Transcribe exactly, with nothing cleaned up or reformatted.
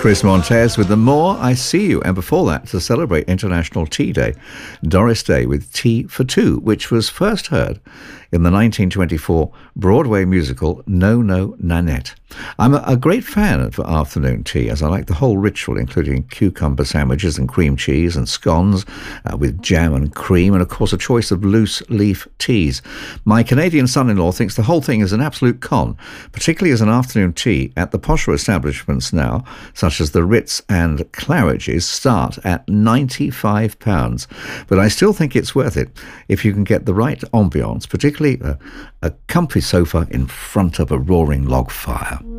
Chris Montez with The More I See You, and before that, to celebrate International Tea Day, Doris Day with Tea for Two, which was first heard in the nineteen twenty-four Broadway musical No No Nanette. I'm a, a great fan of afternoon tea, as I like the whole ritual, including cucumber sandwiches and cream cheese and scones uh, with jam and cream, and of course a choice of loose leaf teas. My Canadian son-in-law thinks the whole thing is an absolute con, particularly as an afternoon tea at the posher establishments now, such as the Ritz and Claridge's, start at ninety-five pounds. But I still think it's worth it if you can get the right ambiance, particularly a, a comfy sofa in front of a roaring log fire.